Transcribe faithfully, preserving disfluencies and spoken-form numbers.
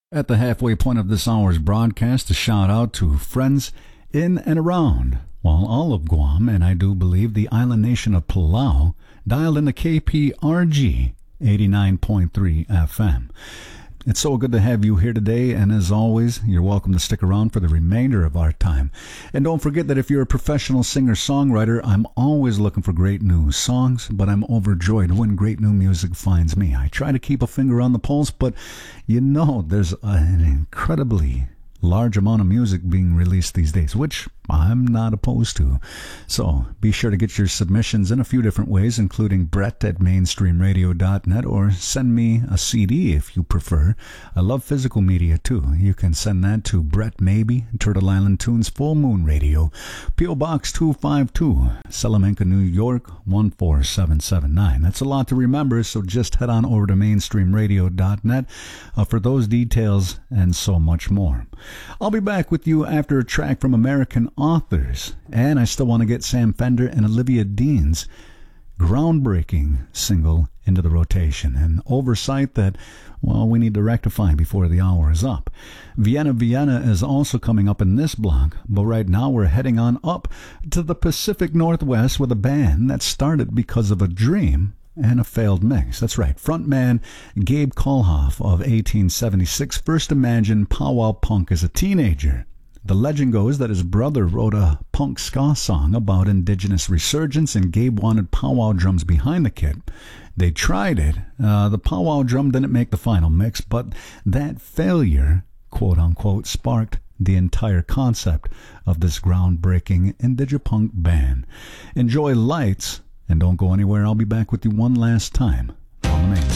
At the halfway point of this hour's broadcast, a shout out to friends in and around, while all of Guam, and I do believe the island nation of Palau, dialed into K P R G eighty-nine point three F M. It's so good to have you here today, and as always, you're welcome to stick around for the remainder of our time. And don't forget that if you're a professional singer-songwriter, I'm always looking for great new songs, but I'm overjoyed when great new music finds me. I try to keep a finger on the pulse, but you know there's an incredibly large amount of music being released these days, which I'm not opposed to. So be sure to get your submissions in a few different ways, including Brett at mainstream radio dot net, or send me a C D if you prefer. I love physical media too. You can send that to Brett Maybe, Turtle Island Tunes, Full Moon Radio, P O Box two five two, Salamanca, New York one four seven seven nine. That's a lot to remember, so just head on over to mainstream radio dot net uh, for those details and so much more. I'll be back with you after a track from American authors, and I still want to get Sam Fender and Olivia Dean's groundbreaking single into the rotation, an oversight that, well, we need to rectify before the hour is up. Vienna Vienna is also coming up in this block, but right now we're heading on up to the Pacific Northwest with a band that started because of a dream and a failed mix. That's right, frontman Gabe Kolhoff of eighteen seventy-six first imagined powwow punk as a teenager. The legend goes that his brother wrote a punk ska song about indigenous resurgence, and Gabe wanted powwow drums behind the kit. They tried it. Uh, the powwow drum didn't make the final mix, but that failure, quote-unquote, sparked the entire concept of this groundbreaking indigipunk band. Enjoy Lights, and don't go anywhere. I'll be back with you one last time on the main.